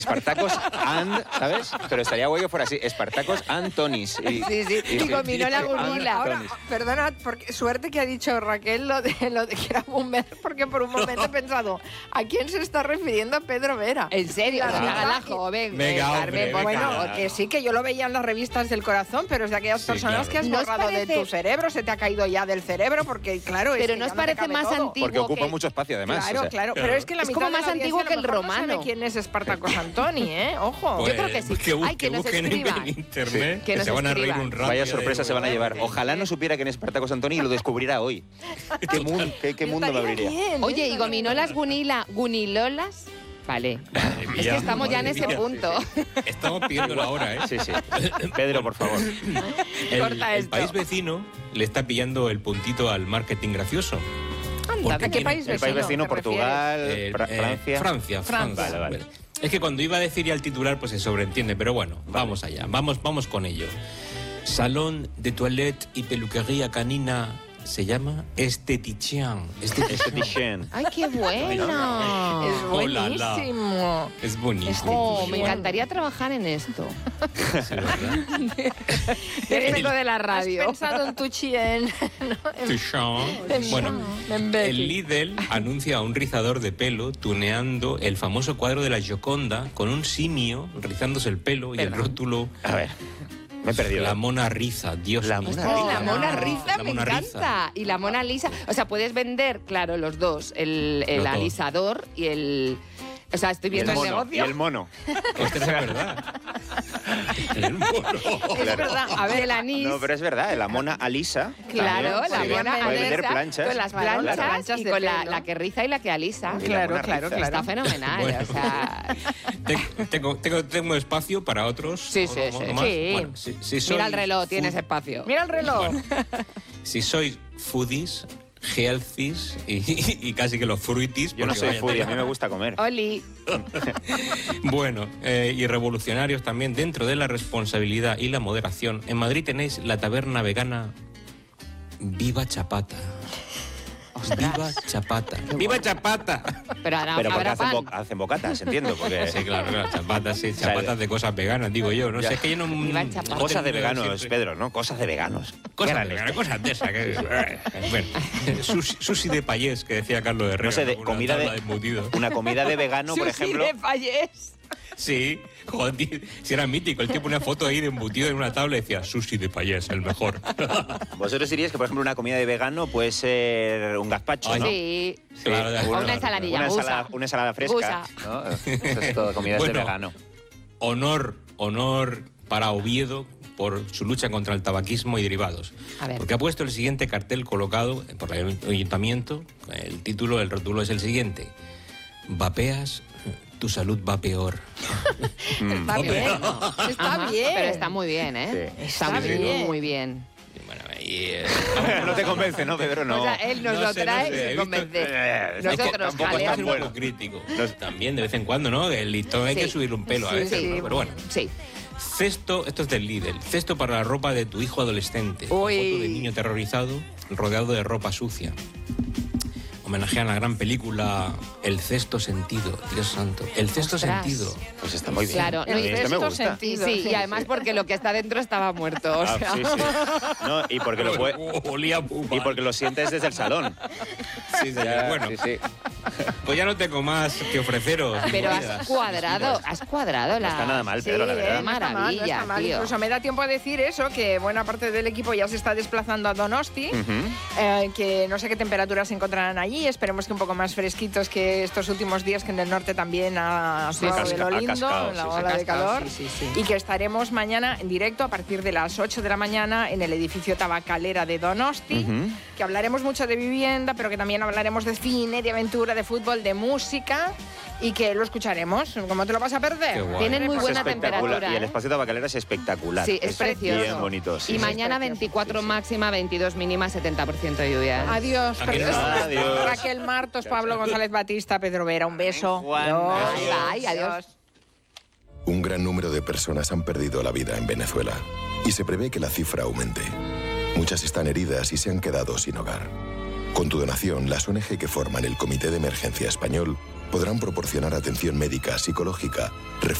Espartacos and, ¿sabes? Pero estaría guay que fuera así, Espartacos and Tonis. Y gominola gunila. Ahora, perdona, porque suerte que ha dicho Raquel lo de que era boomer, porque por un momento he pensado, ¿a quién se está refiriendo Pedro Vera? En serio, la joven. Venga, Carmen, hombre, bueno, venga. Que sí, que yo lo veía en las revistas del corazón, pero es de aquellas Sí, personas claro. que has ¿No os borrado de parece- tu cerebro, se te ha caído ya del cerebro, porque claro, es Pero que ¿no ya os te parece cabe más todo. antiguo Porque ocupa que- mucho espacio, además. Claro, o sea. claro, pero es que la Es mitad como de la más audiencia antiguo a lo que el mejor no romano. sabe quién es Espartacos Antoni, ¿eh? Ojo. Yo creo que sí. Ay, que nos busquen escriban. en internet, Que que nos se van a reír escriban. un rato. Vaya ya sorpresa digo. se van a llevar. Ojalá no supiera quién es Espartacos Antoni y lo descubriera hoy. ¿Qué mundo me abriría? Bien, Oye, ¿y estaría gominolas gunilolas? Vale. Madre Es que mía, estamos ya en madre ese mía. punto. Estamos pidiendo la hora, ¿eh? Sí, sí. Pedro, por favor. Corta El esto. país vecino le está pillando el puntito al marketing gracioso. Anda, Porque ¿A qué tiene- país El país vecino, te Portugal, Francia. Francia. Francia. Vale, vale. Bueno, es que cuando iba a decir ya el titular, pues se sobreentiende, pero bueno, vamos allá, vamos con ello. Salón de toilette y peluquería canina se llama Esteticien. Esteticien. Ay, qué bueno. Es Oh, la, la. buenísimo. Es bonito. Oh, me encantaría trabajar en esto. Sí, ¿verdad? Vengo de la ¿Has radio. pensado en tu chien? Touchant. Bueno, el Lidl anuncia a un rizador de pelo tuneando el famoso cuadro de la Gioconda con un simio rizándose el pelo y el rótulo A ver, me he perdido. La Mona Riza, Dios La mío. Mona Ay, Riza. la Mona Riza La me Mona encanta. Riza. Y la Mona Lisa. O sea, puedes vender, claro, los dos. El Los dos. alisador y el... O sea, estoy Y el viendo el mono. Y negocio. el mono. Ostras, es verdad. El mono. Es verdad. A ver, el anís. No, pero es verdad, la mona Alisa. Claro, también la puede- Mona puede vender Alisa, planchas. con las Claro, planchas, las planchas y de con pelo. la que riza y la que alisa. Y la Claro, Mona claro, Riza. claro. Está fenomenal. Bueno. O sea, Tengo espacio para otros. Sí, sí, ¿O sí. más? Sí. Bueno, si soy mira el reloj, food- tienes espacio. mira el reloj. Bueno, si sois foodies, healthies y casi que los fruities. Yo no porque soy vaya foodie, a mí tela. me gusta comer. Oli. Bueno, y revolucionarios también dentro de la responsabilidad y la moderación. En Madrid tenéis la taberna vegana Viva Chapata. Viva Chapata. ¡Viva Chapata! Pero ahora Pero porque habrá hacen, pan. hacen bocatas, entiendo. Porque Sí, claro, chapatas, sí, O sea, chapatas de cosas veganas, digo yo. No ya. sé, es que yo no... Viva Chapata. no Cosas de tengo veganos, siempre- Pedro, ¿no? Cosas de veganos. Cosas ¿Qué de eran veganas, cosas de esas. Bueno, sushi de payés, que decía Carlos Herrera. No sé, de Una comida tabla de, embutidos. una comida de vegano, por Sushi ejemplo. de Fallés. Sí, joder, tío, si era mítico. El tipo una foto ahí de embutido en una tabla y decía sushi de payés, el mejor. Vosotros diríais que, por ejemplo, una comida de vegano puede ser un gazpacho, Ay, ¿no? Sí. Claro, de O acuerdo. una ensaladilla. Una ensalada fresca. Gusa. ¿no? Eso es todo comidas Bueno. de vegano. Honor para Oviedo por su lucha contra el tabaquismo y derivados. A ver. Porque ha puesto el siguiente cartel colocado por el ayuntamiento. El título, el rótulo es el siguiente. Vapeas, tu salud va peor. Está bien. Está Ajá, bien. Pero está muy bien, ¿eh? Sí. Está, Está muy bien. muy bien. Bueno, y, No te convence, ¿no, Pedro? No. O sea, él nos No lo sé, trae no sé, y he se visto- convence. Es que Nosotros, tampoco es Hay que tan ser un bueno. poco crítico. Los- También, de vez en cuando, ¿no? El listón hay Sí. que subirle un pelo a Sí, veces, sí. ¿no? Pero bueno. Sí. Cesto, esto es del Lidl. Cesto para la ropa de tu hijo adolescente. Uy. Foto de niño terrorizado rodeado de ropa sucia. Homenajean la gran película El Sexto Sentido. Dios santo. El Sexto Ostras. Sentido. Pues está muy bien. Claro, no, y Esto me sexto gusta. sentido. Sí, y además porque lo que está dentro estaba muerto. O Ah, sea. sí, sí. No, y porque lo puede- Olía muy mal. y porque lo sientes desde el salón. Sí, señor. Ya, Bueno, sí, sí. pues ya no tengo más que ofreceros. Pero Monedas. has cuadrado la... está nada mal, Pedro, la Sí, verdad. no está mal, no Maravilla, está mal. tío. Incluso me da tiempo a decir eso, que buena parte del equipo ya se está desplazando a Donosti, que no sé qué temperaturas se encontrarán allí, esperemos que un poco más fresquitos que estos últimos días, que en el norte también ha subido de lo ha lindo, cascado, la sí, sí. ola Ha de cascado, calor, sí, sí, sí. y que estaremos mañana en directo a partir de las 8 de la mañana en el edificio Tabacalera de Donosti, que hablaremos mucho de vivienda, pero que también hablaremos de cine, de aventura, de fútbol, de música, y que lo escucharemos. ¿Cómo te lo vas a perder? Qué guay. Tienen muy Es buena espectacular. temperatura. Y el ¿eh? espacio Tabacalera es espectacular. Sí, es precioso. Bien bonito. Sí, Y sí. mañana precioso. 24 máxima, 22 mínima, 70% de lluvia. Adiós, Aquí no Pedro. está. Adiós. Raquel Martos, Pablo González Batista, Pedro Vera, un beso. Juan. Adiós. Bye, adiós. Un gran número de personas han perdido la vida en Venezuela y se prevé que la cifra aumente. Muchas están heridas y se han quedado sin hogar. Con tu donación, las ONG que forman el Comité de Emergencia Español podrán proporcionar atención médica, psicológica,